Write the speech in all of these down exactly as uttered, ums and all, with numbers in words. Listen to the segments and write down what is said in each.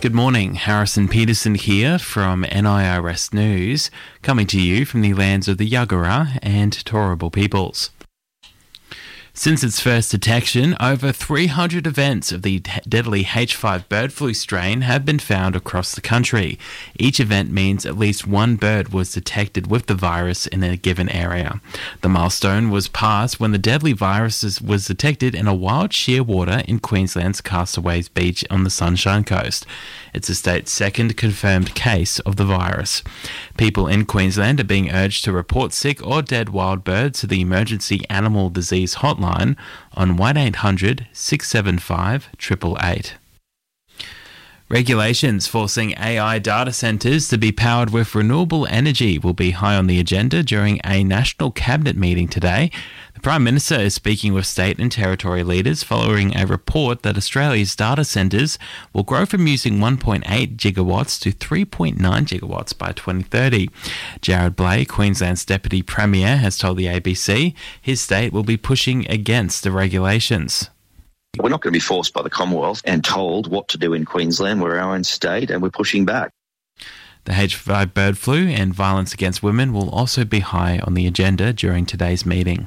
Good morning, Harrison Peterson here from N I R S News, coming to you from the lands of the Yagara and Turrbal peoples. Since its first detection, over three hundred events of the deadly H five bird flu strain have been found across the country. Each event means at least one bird was detected with the virus in a given area. The milestone was passed when the deadly virus was detected in a wild shearwater in Queensland's Castaways Beach on the Sunshine Coast. It's the state's second confirmed case of the virus. People in Queensland are being urged to report sick or dead wild birds to the Emergency Animal Disease Hotline on one eight hundred six seven five eight eight eight. Regulations forcing A I data centres to be powered with renewable energy will be high on the agenda during a National Cabinet meeting today. The Prime Minister is speaking with state and territory leaders following a report that Australia's data centres will grow from using one point eight gigawatts to three point nine gigawatts by twenty thirty. Jared Blake, Queensland's Deputy Premier, has told the A B C his state will be pushing against the regulations. We're not going to be forced by the Commonwealth and told what to do in Queensland. We're our own state and we're pushing back. The H five bird flu and violence against women will also be high on the agenda during today's meeting.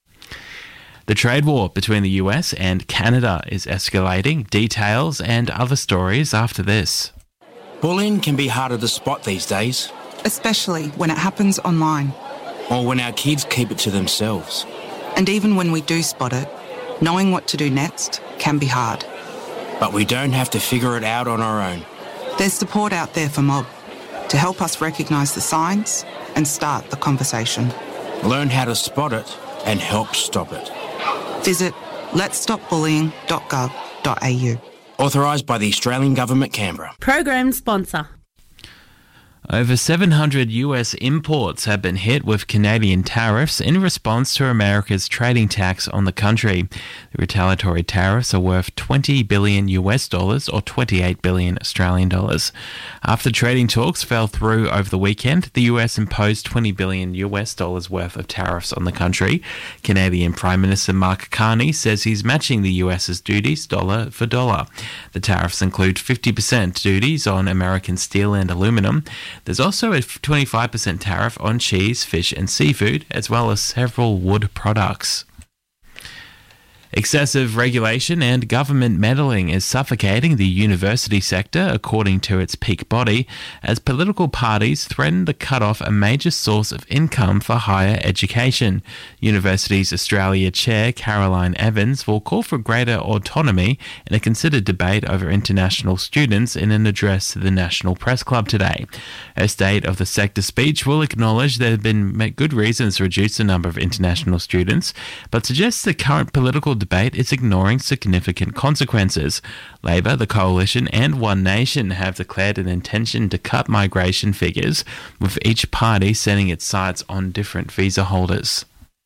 The trade war between the U S and Canada is escalating. Details and other stories after this. Bullying can be harder to spot these days. Especially when it happens online. Or when our kids keep it to themselves. And even when we do spot it, knowing what to do next can be hard. But we don't have to figure it out on our own. There's support out there for Mob to help us recognise the signs and start the conversation. Learn how to spot it and help stop it. Visit lets stop bullying dot gov dot a u. Authorised by the Australian Government, Canberra. Program sponsor. Over seven hundred U S imports have been hit with Canadian tariffs in response to America's trading tax on the country. The retaliatory tariffs are worth twenty billion U S dollars or twenty-eight billion Australian dollars. After trading talks fell through over the weekend, the U S imposed twenty billion U S dollars worth of tariffs on the country. Canadian Prime Minister Mark Carney says he's matching the US's duties dollar for dollar. The tariffs include fifty percent duties on American steel and aluminum. There's also a twenty-five percent tariff on cheese, fish and seafood, as well as several wood products. Excessive regulation and government meddling is suffocating the university sector, according to its peak body, as political parties threaten to cut off a major source of income for higher education. Universities Australia Chair Caroline Evans will call for greater autonomy in a considered debate over international students in an address to the National Press Club today. Her State of the Sector speech will acknowledge there have been good reasons to reduce the number of international students, but suggests the current political debate is ignoring significant consequences. Labor, the Coalition and One Nation have declared an intention to cut migration figures, with each party setting its sights on different visa holders.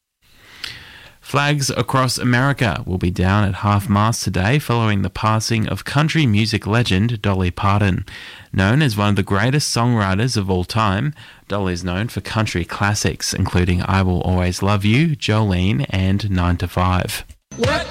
Flags across America will be down at half-mast today following the passing of country music legend Dolly Parton. Known as one of the greatest songwriters of all time, Dolly is known for country classics including I Will Always Love You, Jolene and nine to five. Work